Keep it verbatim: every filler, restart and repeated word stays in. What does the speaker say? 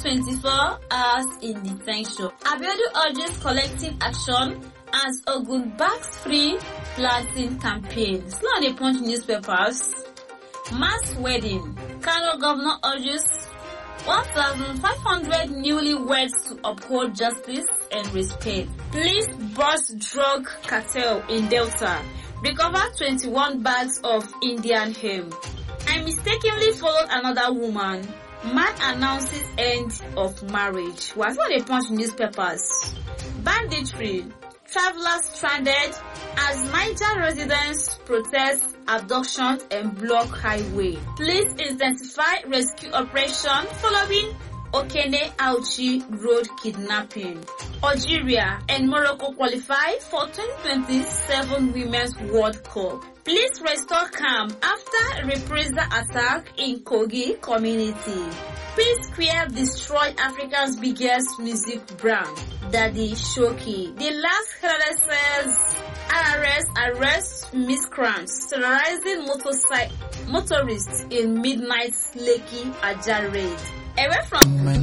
twenty-four hours in detention. Abiodun urges collective action as Ogun backs free planting campaign. It's not on the Punch newspapers. Mass wedding. Kano governor urges one thousand five hundred newlyweds to uphold justice and respect. Police bust drug cartel in Delta. Recover twenty-one bags of Indian hemp. I mistakenly followed another woman. Man announces end of marriage. Was on the Punch newspapers. Banditry. Travelers stranded as Niger residents protest abduction and block highway. Police intensify rescue operation following Okene Auchi road kidnapping. Algeria and Morocco qualify for twenty twenty-seven Women's World Cup. Police restore calm after reprisal attack in Kogi community. P-Square destroyed Africa's biggest music brand, Daddy Shoki. The last headline says R R S arrests miscreants terrorizing motorcycle motorists in midnight Lekki Ajah raid. Away from